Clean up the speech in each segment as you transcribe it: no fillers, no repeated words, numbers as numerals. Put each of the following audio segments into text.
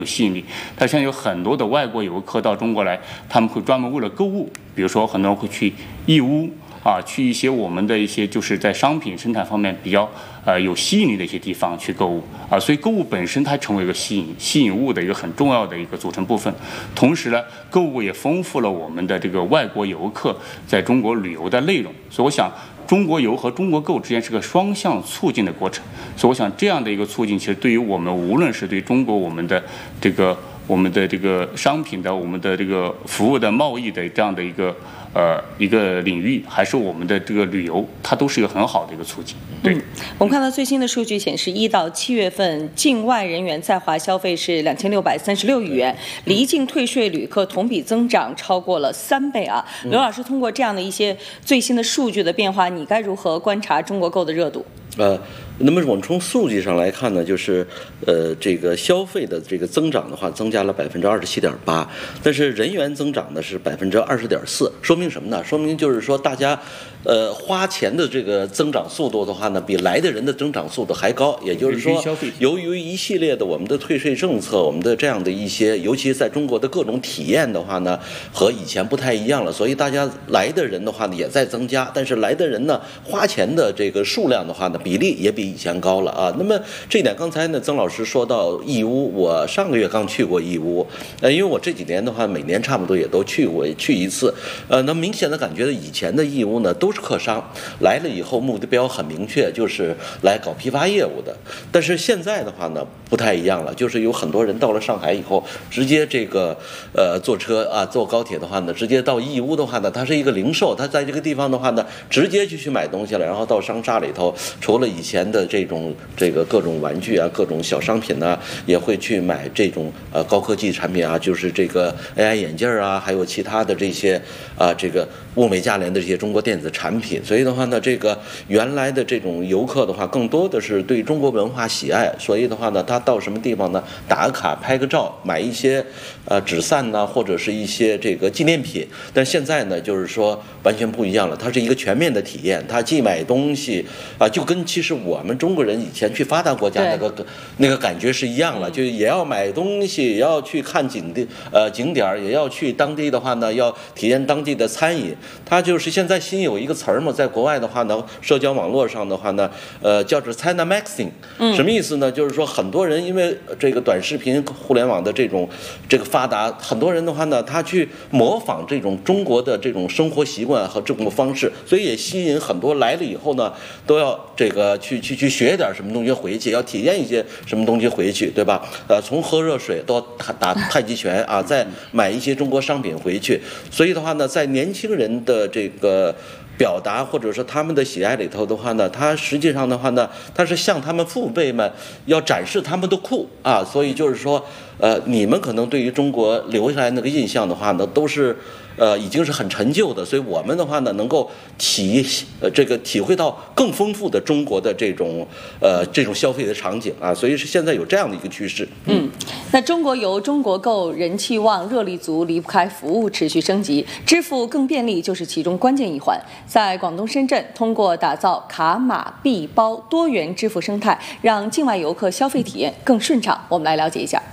有吸引力。它现在有很多的外国游客到中国来，他们会专门为了购物，比如说很多人会去义乌去一些我们的一些就是在商品生产方面比较有吸引力的一些地方去购物所以购物本身它成为一个吸引物的一个很重要的一个组成部分。同时呢，购物也丰富了我们的这个外国游客在中国旅游的内容。所以我想，中国游和中国购之间是个双向促进的过程。所以我想，这样的一个促进，其实对于我们无论是对中国我们的这个商品的我们的这个服务的贸易的这样的一个领域，还是我们的这个旅游，它都是一个很好的一个促进。对， 我们看到最新的数据显示，1到7月份境外人员在华消费是2636亿元，离境退税旅客同比增长超过了3倍啊。刘老师，通过这样的一些最新的数据的变化，你该如何观察中国购的热度？ 那么我们从数据上来看呢，就是这个消费的这个增长的话，增加了27.8%，但是人员增长呢是20.4%，说明什么呢？说明就是说大家花钱的这个增长速度的话呢，比来的人的增长速度还高。也就是说，由于一系列的我们的退税政策，我们的这样的一些，尤其在中国的各种体验的话呢，和以前不太一样了，所以大家来的人的话呢也在增加，但是来的人呢花钱的这个数量的话呢，比例也比以前高了啊。那么这一点，刚才呢曾老师说到义乌，我上个月刚去过义乌，因为我这几年的话，每年差不多也都去一次，那明显的感觉以前的义乌呢都是客商来了以后，目标很明确，就是来搞批发业务的。但是现在的话呢不太一样了，就是有很多人到了上海以后，直接这个坐车坐高铁的话呢，直接到义乌的话呢，它是一个零售，它在这个地方的话呢，直接就去买东西了，然后到商厦里头，除了以前的这个各种玩具各种小商品也会去买这种高科技产品就是这个 AI 眼镜还有其他的这些这个物美价廉的这些中国电子产品。所以的话呢，这个原来的这种游客的话，更多的是对中国文化喜爱，所以的话呢，他到什么地方呢，打个卡拍个照，买一些纸伞或者是一些这个纪念品。但现在呢，就是说完全不一样了，它是一个全面的体验，它既买东西就跟其实我们中国人以前去发达国家那个感觉是一样了，就也要买东西，也要去看景点，也要去当地的话呢，要体验当地的餐饮。它就是现在新有一个词儿嘛，在国外的话呢，社交网络上的话呢，叫做 China Maxing，什么意思呢？就是说很多人因为这个短视频、互联网的这个发达，很多人的话呢，他去模仿这种中国的这种生活习惯和这种方式，所以也吸引很多来了以后呢，都要这个去学点什么东西回去，要体验一些什么东西回去，对吧？从喝热水到打太极拳再买一些中国商品回去。所以的话呢，在年轻人的这个表达或者说他们的喜爱里头的话呢，他实际上的话呢，他是向他们父辈们要展示他们的酷所以就是说你们可能对于中国留下来那个印象的话呢，都是已经是很陈旧的，所以我们的话呢，能够体会到更丰富的中国的这种消费的场景所以是现在有这样的一个趋势。 那中国游、中国购人气旺、热力足，离不开服务持续升级，支付更便利就是其中关键一环。在广东深圳，通过打造卡码币包多元支付生态，让境外游客消费体验更顺畅。我们来了解一下。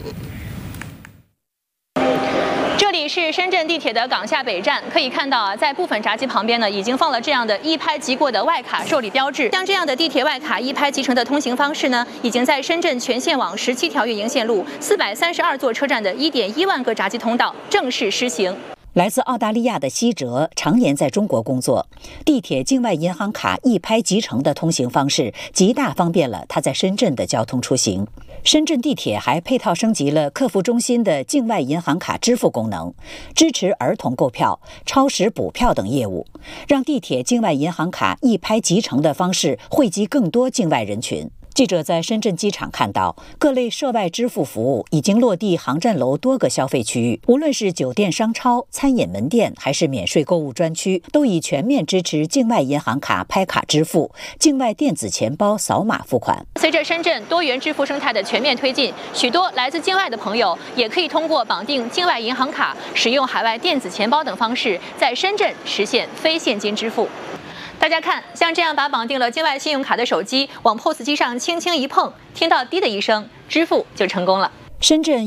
这里是深圳地铁的港下北站，可以看到在部分闸机旁边呢，已经放了这样的一拍即过的外卡受理标志。像这样的地铁外卡一拍即成的通行方式呢，已经在深圳全线网17条运营线路、432座车站的1.1万个闸机通道正式施行。 来自澳大利亚的希哲常年在中国工作，地铁境外银行卡一拍即成的通行方式极大方便了他在深圳的交通出行。深圳地铁还配套升级了客服中心的境外银行卡支付功能，支持儿童购票、超时补票等业务，让地铁境外银行卡一拍即成的方式惠及更多境外人群。记者在深圳机场看到，各类涉外支付服务已经落地航站楼多个消费区域，无论是酒店、商超、餐饮门店，还是免税购物专区，都已全面支持境外银行卡拍卡支付、境外电子钱包扫码付款。 随着深圳多元支付生态的全面推进，许多来自境外的朋友也可以通过绑定境外银行卡、使用海外电子钱包等方式，在深圳实现非现金支付。大家看，像这样把绑定了境外信用卡的手机往 POS 机上轻轻一碰，听到滴的一声，支付就成功了。 深圳